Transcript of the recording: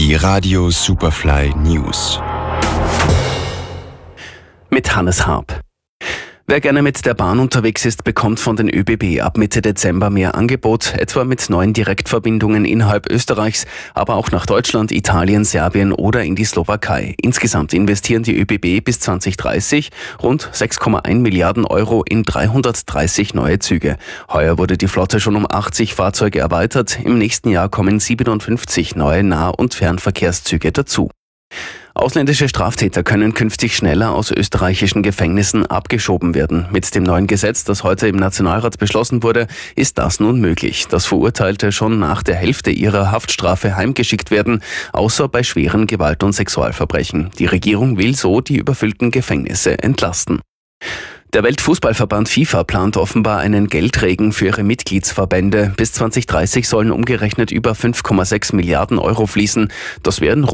Die Radio Superfly News. Mit Hannes Harp. Wer gerne mit der Bahn unterwegs ist, bekommt von den ÖBB ab Mitte Dezember mehr Angebot, etwa mit neuen Direktverbindungen innerhalb Österreichs, aber auch nach Deutschland, Italien, Serbien oder in die Slowakei. Insgesamt investieren die ÖBB bis 2030 rund 6,1 Milliarden Euro in 330 neue Züge. Heuer wurde die Flotte schon um 80 Fahrzeuge erweitert. Im nächsten Jahr kommen 57 neue Nah- und Fernverkehrszüge dazu. Ausländische Straftäter können künftig schneller aus österreichischen Gefängnissen abgeschoben werden. Mit dem neuen Gesetz, das heute im Nationalrat beschlossen wurde, ist das nun möglich, dass Verurteilte schon nach der Hälfte ihrer Haftstrafe heimgeschickt werden, außer bei schweren Gewalt- und Sexualverbrechen. Die Regierung will so die überfüllten Gefängnisse entlasten. Der Weltfußballverband FIFA plant offenbar einen Geldregen für ihre Mitgliedsverbände. Bis 2030 sollen umgerechnet über 5,6 Milliarden Euro fließen. Das wären